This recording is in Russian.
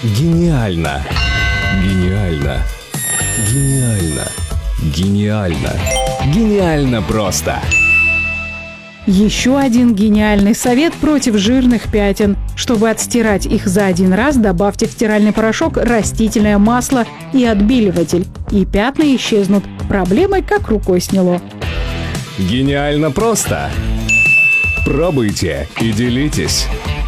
Гениально! Гениально! Гениально! Гениально! Гениально просто! Еще один гениальный совет против жирных пятен. Чтобы отстирать их за один раз, добавьте в стиральный порошок растительное масло и отбеливатель. И пятна исчезнут. Проблемой как рукой сняло. Гениально просто! Пробуйте и делитесь!